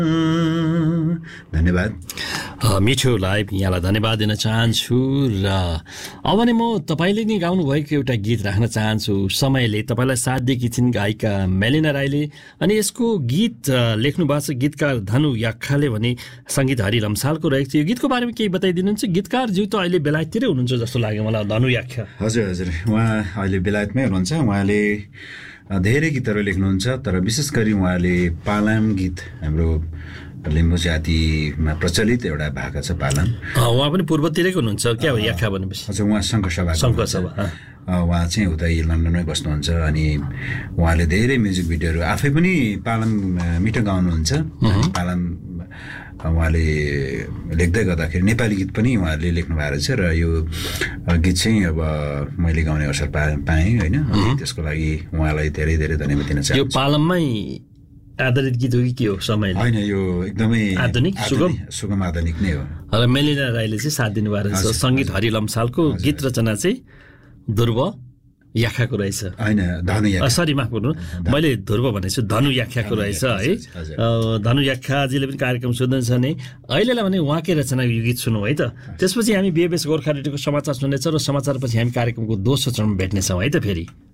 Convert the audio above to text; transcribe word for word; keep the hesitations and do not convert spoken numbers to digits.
धन्यवाद। मिठोलाई यहाँलाई धन्यवाद दिन चाहन्छु। र अब भने म तपाईँले नै गाउनुभएको एउटा गीत राख्न चाहन्छु। समयले तपाईँलाई साथ दिएकी छिन् गायिका मेलिना राईले, अनि यसको गीत लेख्नु भएको छ गीतकार धनु याख्खाले भने सङ्गीत हरि लम्सालको रहेको थियो। यो गीतको बारेमा केही बताइदिनुहुन्छ? गीतकारज्यू त अहिले बेलायततिरै हुनुहुन्छ जस्तो लाग्यो मलाई, धनु याख्खा। हजुर हजुर, उहाँ अहिले बेलायतमै हुनुहुन्छ। उहाँले धेरै गीतहरू लेख्नुहुन्छ, तर विशेष गरी उहाँले पालाम गीत, हाम्रो लिम्बू जातिमा प्रचलित एउटा भाका छ पालाम। उहाँ पनि पूर्वतिरैको हुनुहुन्छ क्या हो याख्खा भनेपछि? हजुर, उहाँ शङ्खसभा शङ्खसभा उहाँ चाहिँ उता लन्डनमै बस्नुहुन्छ। अनि उहाँले धेरै म्युजिक भिडियोहरू आफै पनि पालाम मिठो गाउनुहुन्छ। पालाम उहाँले लेख्दै गर्दाखेरि नेपाली गीत पनि उहाँहरूले लेख्नु भएको रहेछ, र यो गीत चाहिँ अब मैले गाउने अवसर पा पाएँ होइन। त्यसको लागि उहाँलाई धेरै धेरै धन्यवाद दिन चाहन्छु। यो पालाममै आधारित गीत हो कि के हो? समय होइन, यो एकदमै आधुनिक सुगम सुगम आधुनिक नै हो। र मेलिना राईले चाहिँ साथ दिनुभएको रहेछ। सङ्गीत हरि लम्सालको गीत रचना चाहिँ ध्रुव याख्खाको रहेछ। होइन, धनु याख्खा, सरी माफ गर्नु, मैले ध्रुव भनेको छु, धनु याख्खाको रहेछ है। धनु याख्खाजीले पनि कार्यक्रम सुन्दैछ नि अहिलेलाई भने उहाँकै रचना यो गीत सुनौँ है त। त्यसपछि हामी बिएबएस गोर्खा रेडियोको समाचार सुन्नेछौँ, र समाचारपछि हामी कार्यक्रमको दोस्रो चरणमा भेट्नेछौँ है त फेरि।